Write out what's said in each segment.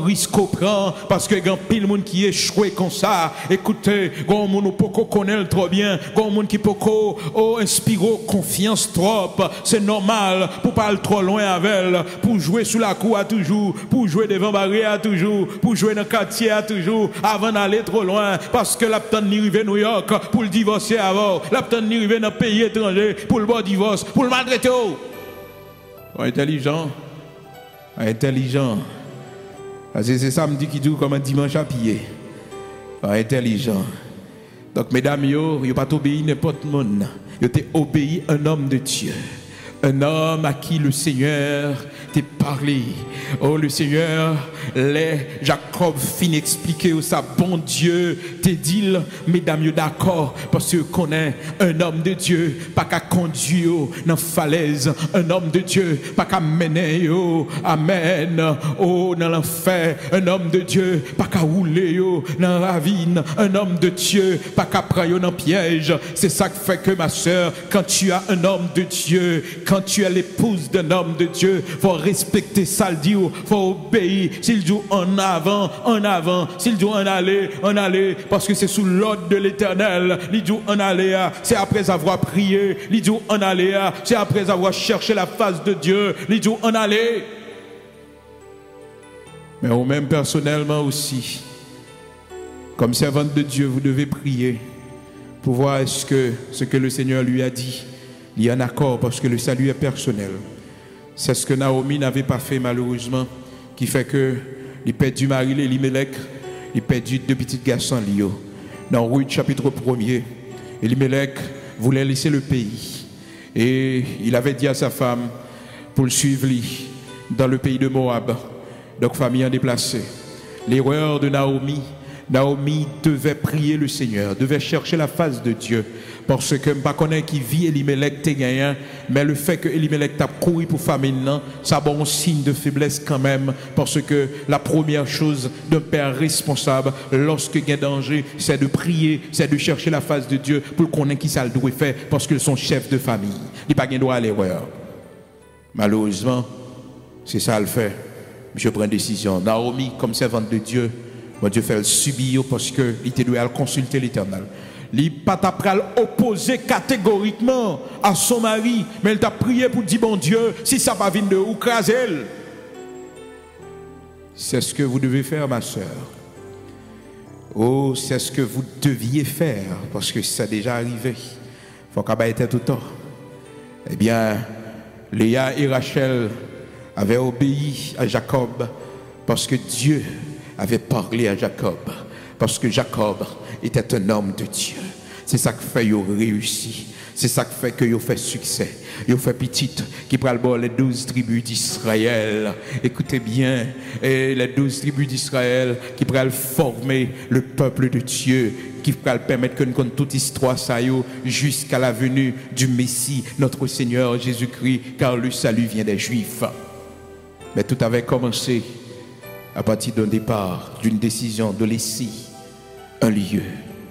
risque au prend parce que grand pile monde qui échoué comme ça. Écoutez, grand monde poko connaît trop bien, grand monde qui poko inspire confiance trop. C'est normal pour pas aller trop loin avec elle, pour jouer sous la cour à toujours, pour jouer devant barrière à toujours, pour jouer dans le quartier à toujours avant d'aller trop loin parce que l'aptan ni arrivé New York pour le divorcer avant, l'aptan ni arrivé dans pays étranger pour le bon divorce, pour le maltraiter. Intelligent. C'est samedi qui joue comme un dimanche à pied. Intelligent. Donc, mesdames, vous n'avez pas obéi n'importe monde. Vous avez obéi un homme de Dieu. Un homme à qui le Seigneur t'a parlé. Oh, le Seigneur, Jacob fin expliquer où sa bon Dieu t'a dit, mesdames, d'accord, parce que connaît un homme de Dieu, pas qu'à conduire dans falaise, un homme de Dieu, pas qu'à mener, amen, oh, dans l'enfer, un homme de Dieu, pas qu'à rouler, dans la ravine, un homme de Dieu, pas qu'à prendre dans piège. C'est ça qui fait que ma soeur, quand tu as un homme de Dieu, quand tu es l'épouse d'un homme de Dieu, il faut respecter ça, il faut obéir. S'il dit en avant, s'il dit en aller, parce que c'est sous l'ordre de l'Éternel. Il dit en aller, c'est après avoir prié. Il dit en aller, c'est après avoir cherché la face de Dieu. Il dit en aller. Mais au même personnellement aussi, comme servante de Dieu, vous devez prier pour voir est-ce que ce que le Seigneur lui a dit, il y a un accord parce que le salut est personnel. C'est ce que Naomi n'avait pas fait malheureusement, qui fait que il perdu Marie Elimelech, il perdu 2 petits garçons Lio. Dans Ruth chapitre 1er, Elimelech voulait laisser le pays et il avait dit à sa femme pour le suivre dans le pays de Moab. Donc famille en déplacé. L'erreur de Naomi devait prier le Seigneur, devait chercher la face de Dieu. Parce que je ne connais pas qui vit Elimelech t'es gagné, mais le fait que Elimelech t'a couru pour famine, ça a bon signe de faiblesse quand même. Parce que la première chose d'un père responsable, lorsqu'il y a danger, c'est de prier, c'est de chercher la face de Dieu pour connaître qui ça le doit faire, parce qu'ils sont chefs de famille. Il n'y a pas de droit à l'erreur. Malheureusement, c'est ça le fait. Je prends une décision. Naomi, comme servante de Dieu, bon Dieu fait le subir parce qu'il doit consulter l'Éternel. Il n'a pas opposé catégoriquement à son mari, mais il t'a prié pour dire bon Dieu, si ça va venir de où craser. C'est ce que vous devez faire, ma soeur. Oh, c'est ce que vous deviez faire, parce que ça a déjà arrivé. Il faut qu'elle ait tout le temps. Eh bien, Léa et Rachel avaient obéi à Jacob, parce que Dieu avait parlé à Jacob, parce que Jacob était un homme de Dieu. C'est ça qui fait qu'il a réussi. C'est ça qui fait qu'il a fait succès. Il a fait petite qui prend les 12 tribus d'Israël. Écoutez bien, et les 12 tribus d'Israël qui prennent former le peuple de Dieu, qui prennent permettre que nous connaissions toute histoire ça jusqu'à la venue du Messie, notre Seigneur Jésus-Christ, car le salut vient des Juifs. Mais tout avait commencé à partir d'un départ, d'une décision de laisser un lieu.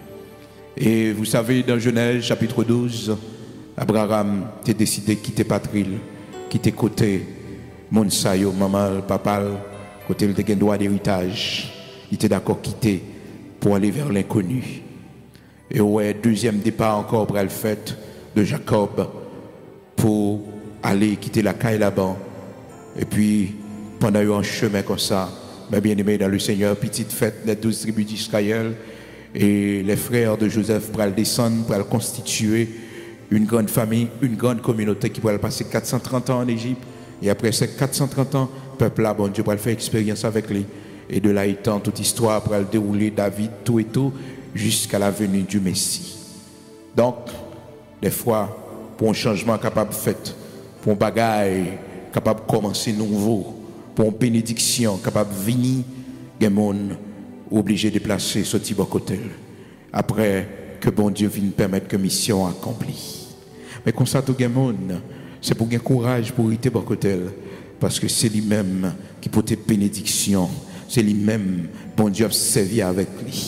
Et vous savez, dans Genèse chapitre 12, Abraham a décidé de quitter Patril, quitter côté Monsayo, maman, papa, côté le gain droit d'héritage. Il était d'accord quitter pour aller vers l'inconnu. Et ouais, deuxième départ encore pour le fait de Jacob pour aller quitter la caille là-bas. Et puis, pendant un chemin comme ça, mes bien-aimés dans le Seigneur, petite fête des 12 tribus d'Israël, et les frères de Joseph pour descendre, pour constituer une grande famille, une grande communauté qui pourrait passer 430 ans en Égypte. Et après ces 430 ans, le peuple là, bon Dieu, pour faire expérience avec lui. Et de là étant toute histoire pour dérouler David, tout et tout, jusqu'à la venue du Messie. Donc, des fois, pour un changement capable de fait, pour un bagage capable de commencer nouveau, pour une bénédiction capable de venir, il y a des gens obligés de placer ce type de côté. Après que bon Dieu vienne permettre que mission accomplie. Mais comme ça, tout le monde, c'est pour gagner courage pour être de côté. Parce que c'est lui-même qui peut être bénédiction. C'est lui-même, bon Dieu, a servi avec lui.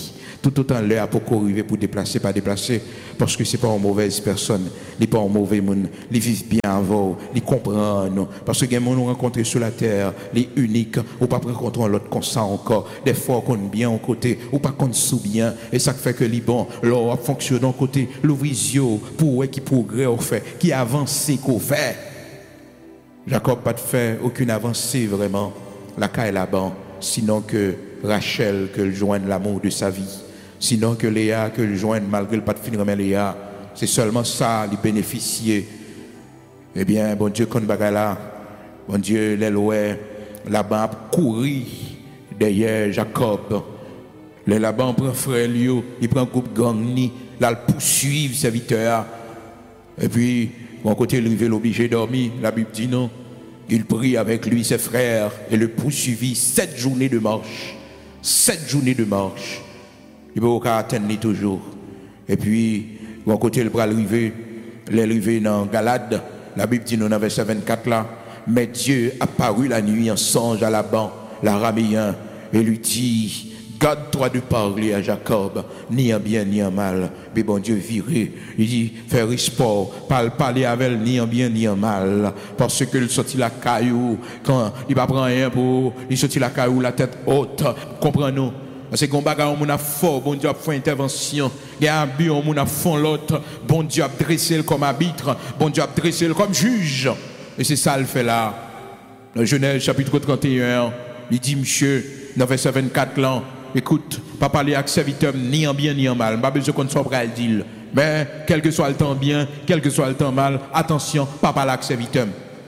Tout autant l'air pour arriver pour déplacer, pas déplacer, parce que ce n'est pas une mauvaise personne, il n'est pas un mauvais monde, ils vivent bien avant, ils comprennent, parce que les gens nous rencontrés sur la terre, les uniques, ou pas rencontrer l'autre comme ça encore, des fois qu'on bien en côté, ou pas qu'on sous bien, et ça fait que les bons, leur fonctionne en côté, l'ouvrisio, pour qui progrès au fait, qui avance qu'on fait. Jacob n'a pas fait aucune avancée vraiment, la caille là-bas, sinon que Rachel, que le joigne l'amour de sa vie. Sinon que Léa, que le joigne malgré le pas de finir, mais Léa, c'est seulement ça, les bénéficier. Eh bien, bon Dieu, quand bagarre là, bon Dieu, l'Elohim, là-bas, courir derrière Jacob. Là-bas, prend frère Lio, il prend groupe gang, là, il poursuit le serviteur. Et puis, bon côté, il est obligé de dormir. La Bible dit non. Il prit avec lui ses frères et le poursuivit 7 journées de marche. 7 journées de marche. Il peut pas attendre toujours. Et puis, bon côté, le bras arrivé, l'arrivée dans Galade, la Bible dit dans verset 24 là, mais Dieu apparut la nuit en songe à Laban, l'araméen, et lui dit, garde-toi de parler à Jacob, ni en bien ni en mal. Mais bon Dieu viré, il dit, faire sport, parler avec elle, ni en bien ni en mal. Parce que il sortit la caillou, quand il va prendre rien pour, il sortit la caillou, la tête haute, comprenez-nous? Parce que on a fort, bon Dieu a fait intervention. Il y a un but, on a fond l'autre. Bon Dieu a dressé comme arbitre. Bon Dieu a dressé comme juge. Et c'est ça le fait là. Dans Genèse chapitre 31, il dit, monsieur, dans verset 24 là, écoute, pas parler avec serviteur ni en bien ni en mal. Pas besoin qu'on soit prêt à le dire. Mais quel que soit le temps bien, quel que soit le temps mal, attention, pas parler avec serviteur.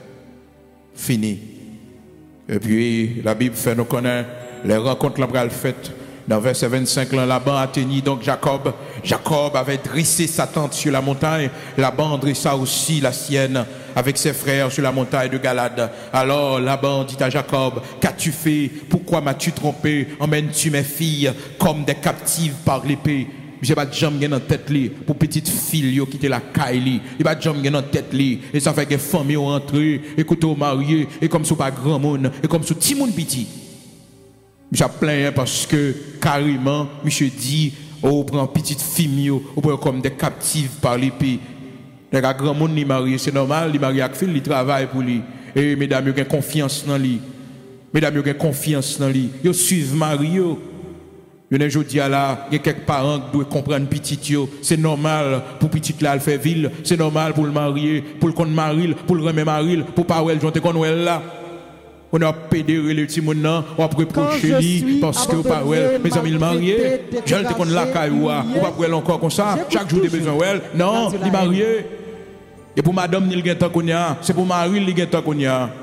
Fini. Et puis la Bible fait nous connaître les rencontres là faites. Dans verset 25, Laban atteignit donc Jacob. Jacob avait dressé sa tente sur la montagne. Laban dressa aussi la sienne avec ses frères sur la montagne de Galade. Alors Laban dit à Jacob, qu'as-tu fait? Pourquoi m'as-tu trompé? Emmènes-tu mes filles comme des captives par l'épée? J'ai pas de jambe dans tête li pour petite fille qui était la caille. Il pas de jambe dans tête li et ça fait que famille rentré, écoute au marié et comme sous pas grand monde et comme sous petit monde petit. J'ai plein parce que carrément, monsieur dit, on prend petite fille, on prend comme des captives par l'épée. Les grand monde ni marié, c'est normal, il marie avec fille, il travaille pour lui. Et mesdames, ils ont confiance dans lui. Mesdames, ils ont confiance dans lui. Ils suivent Mario. Il y a un jour là, il y a quelques parents qui doivent comprendre petit. C'est normal pour petit là, le faire ville. C'est normal pour le marier, pour le compte marier, pour le remettre marier, pour pas le jonter qu'on là. On a pédéré le petit monde, on a reproché lui parce que pas mes amis le marié, je le connais la cailloua, on va prendre encore comme ça, chaque jour des besoins non, il marié. Et pour madame il gagne tant qu'on y a, c'est pour Marie il gagne tant qu'on y a.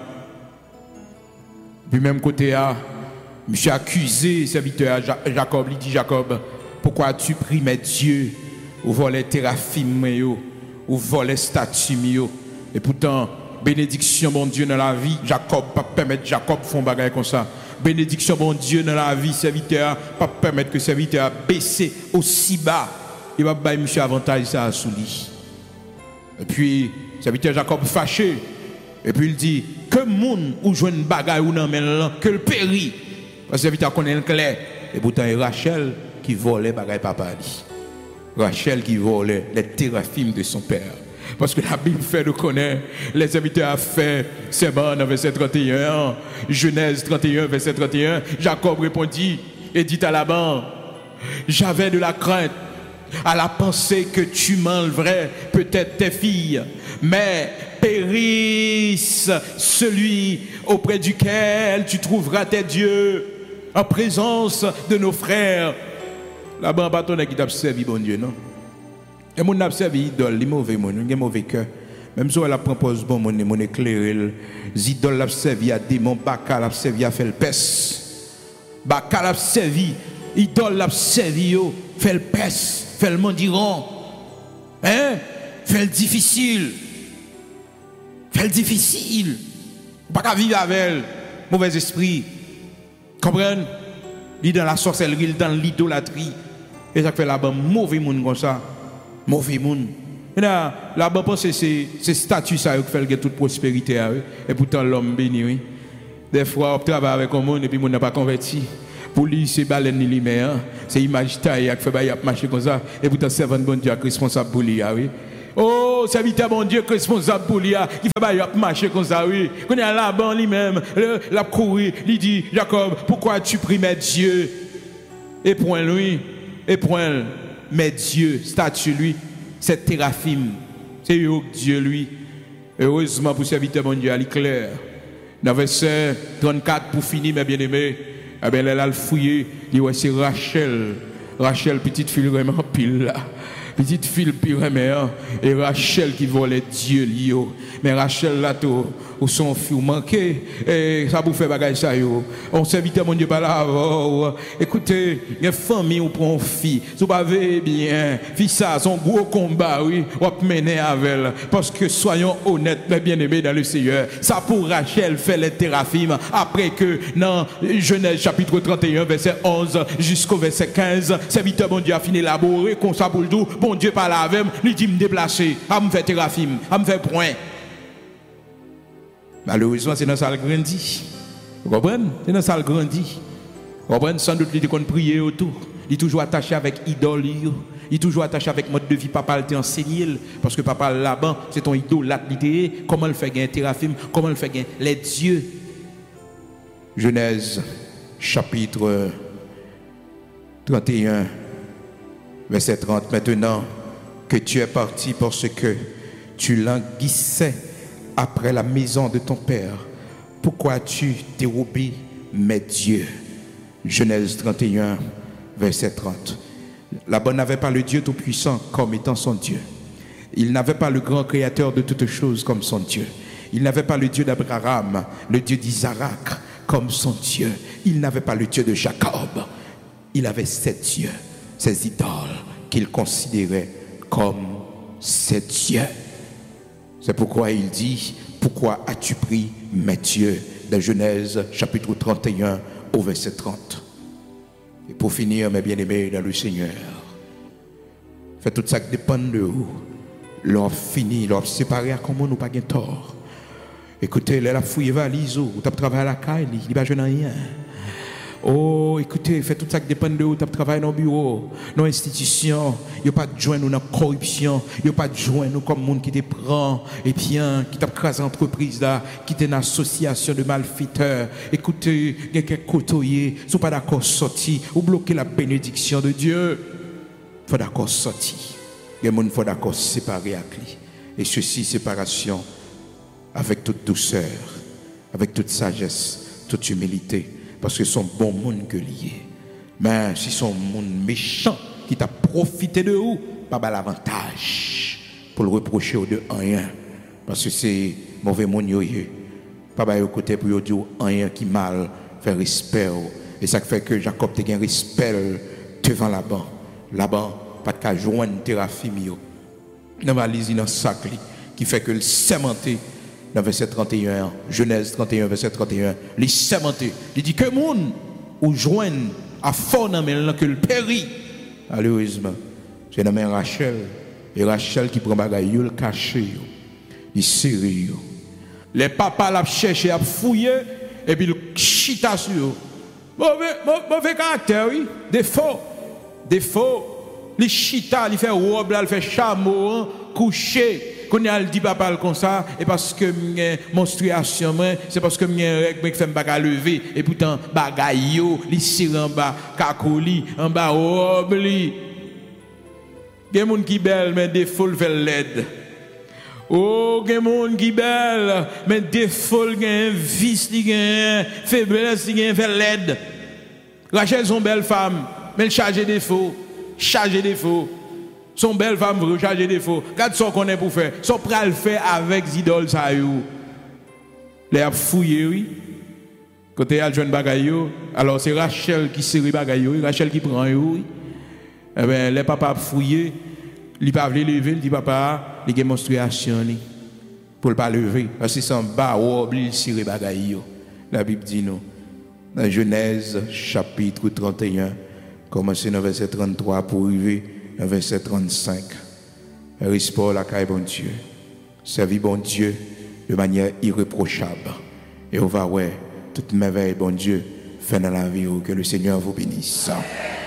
Puis même côté a monsieur accusé serviteur Jacob, il dit Jacob, pourquoi as-tu pris mes dieux ou volé téraphim ou volé statue et pourtant bénédiction, bon Dieu, dans la vie. Jacob, pas permettre Jacob font bagaille comme ça. Bénédiction, bon Dieu, dans la vie. Serviteur, pas permettre que serviteur baisse aussi bas. Il va bailler monsieur avantage ça sous lui. Et puis, serviteur Jacob fâché. Et puis il dit, que moun ou joue une bagaille ou non, mais que le péri. Parce que serviteur connaît le clair. Et pourtant, il y a Rachel qui volait bagaille papa. Rachel qui volait les téraphim de son père. Parce que la Bible fait nous connaître, les serviteurs a fait, c'est bon, dans verset 31, Genèse 31, verset 31, Jacob répondit et dit à Laban, j'avais de la crainte à la pensée que tu m'enlèverais peut-être tes filles, mais périsse celui auprès duquel tu trouveras tes dieux en présence de nos frères. Laban, bâtonnet qui t'a servi, bon Dieu, non? Et mon observe idole, les mauvais mon, les mauvais cœur. Même si elle propose bon mon éclairé, les idoles l'observe à démon, Bacal l'observe à faire le pes. Bacal l'observe, idole l'observe, fait le pes, fait le mendiant. Hein? Fait le difficile. Fait le difficile. Pas qu'à vivre avec elle. Mauvais esprit. Comprenez? Il est dans la sorcellerie, il est dans l'idolâtrie. Et ça fait là-bas mauvais monde comme ça. Mauvais monde. Là-bas, c'est statut ça qui fait toute prospérité. Et pourtant, l'homme béni. Oui. Des fois, on travaille avec un monde et puis on n'a pas converti. Pour lui, c'est baleine lui-même. C'est image taille qui fait marcher comme ça. Et pourtant, servant bon Dieu est responsable pour lui. Oui. Oh, serviteur bon Dieu responsable pour lui. Qui fait marcher comme ça. Oui. Quand il y a là-bas lui-même, la courir, il dit Jacob, pourquoi tu pries mes dieux? Et point lui, et point mes dieux, statue lui, c'est Téraphim. C'est Dieu lui. Heureusement pour serviteur mon Dieu, elle est claire. Dans verset 34 pour finir, mes bien-aimés, eh bien, elle a le fouillé, il dit ouais, c'est Rachel. Rachel, petite fille vraiment pile là. Petite fille pile vraiment. Et Rachel qui volait Dieu lio. Mais Rachel là, tout, ou son fils manqué. Et ça vous fait bagage ça yo. On serviteur mon Dieu par là. Écoutez, il y a une famille où prend fille. Si vous avez bien, fille ça, son gros combat, oui, on va mener avec elle. Parce que soyons honnêtes, mes bien-aimés dans le Seigneur. Ça pour Rachel fait les Téraphim. Après que dans Genèse chapitre 31, verset 11 jusqu'au verset 15, serviteur mon Dieu a fini d'élaborer comme ça pour le tout. Bon Dieu parle avec moi, il dit me déplacer, à me faire Téraphim, à me faire point. Malheureusement, c'est dans ça qu'il grandit. Vous comprenez? C'est dans ça qu'il grandit. Vous comprenez? Sans doute, il dit prier autour. Il est toujours attaché avec idole. Il est toujours attaché avec mode de vie. Papa l'a enseigné. Parce que papa là-bas, c'est ton idole. Comment il fait gagner Téraphim? Comment il fait gagner les dieux? Genèse, chapitre 31. Verset 30, maintenant que tu es parti parce que tu languissais après la maison de ton père, pourquoi as-tu dérobé mes dieux? Genèse 31, verset 30. Laban n'avait pas le Dieu Tout-Puissant comme étant son Dieu. Il n'avait pas le grand créateur de toutes choses comme son Dieu. Il n'avait pas le Dieu d'Abraham, le Dieu d'Isaac comme son Dieu. Il n'avait pas le Dieu de Jacob. Il avait ses dieux, ses idoles qu'il considérait comme ses dieux. C'est pourquoi il dit, pourquoi as-tu pris mes dieux? Dans Genèse chapitre 31 au verset 30. Et pour finir, mes bien-aimés dans le Seigneur, faites tout ça qui dépend de vous. L'on finit, l'on séparé à comment nous pas de tort. Écoutez, elle a fouillé valise, ou tu as travaillé à la caille, il n'y a pas rien. Oh, écoutez, faites tout ça qui dépend de vous, tu as travaillé dans le bureau, dans l'institution, il n'y a pas de joint nous dans la corruption, il n'y a pas de joint nous comme monde qui te prend, et bien, qui t'a crasé l'entreprise là, qui est une association de malfaiteurs. Écoutez, il y a quelques côtoyers, ils ne sont pas d'accord sortis, ou bloquer la bénédiction de Dieu. Il faut d'accord sortir. Il y a des gens qui sont d'accord séparer avec lui. Et ceci, séparation, avec toute douceur, avec toute sagesse, toute humilité. Parce que son bon monde que lié. Mais si son monde méchant qui t'a profité de vous, pas l'avantage pour le reprocher de rien. Parce que c'est mauvais monde yoye. Pas au côté pour dire rien qui mal, faire respect. Et ça fait que Jacob te gain respect devant Laban. Laban pas de cas joindre Téraphim yo. Dans valise dans sac qui fait que le sémenté dans verset 31, Genèse 31, verset 31, les sémenté, il dit que moun ou joigne à fort dans maintenant que le périt. Malheureusement, c'est dans Rachel, et Rachel qui prend bagaille le caché, il serré. Les papas l'a cherché à fouiller et puis le chita sur. Mauvais caractère, oui, défaut. Les chita, il fait robe, il fait chameau, coucher. Quand il dit papa comme ça, et parce que menstruation, c'est parce que je fais un lever, et pourtant, bagaille yo, li sire en bas, kakoli, en bas, robe li. Il y a des gens qui sont belles, mais des foules fait l'aide. Oh, il y a des gens qui sont belles, mais des foules qui ont un vice, qui ont une faiblesse, qui ont fait l'aide. Rachel sont belles femmes, mais elles chargent des faux. Son belle femme veut charger des faux. Quand son qu'on est pour faire, son prêt le faire avec idoles ça yo. Les a fouillé oui. Quand il y a jeune bagaille, alors c'est Rachel qui serre bagaille, Rachel qui prend yo. Eh ben les papa fouillé, il pas veut lever, il dit papa, il y a menstruation pour le pas lever parce que son bas il serre bagaille. La Bible dit nous dans Genèse chapitre 31, commencer dans verset 33 pour arriver verset 35. Respect la caille bon Dieu. Servi bon Dieu de manière irréprochable. Et on va toute merveille bon Dieu fait dans la vie. Que le Seigneur vous bénisse.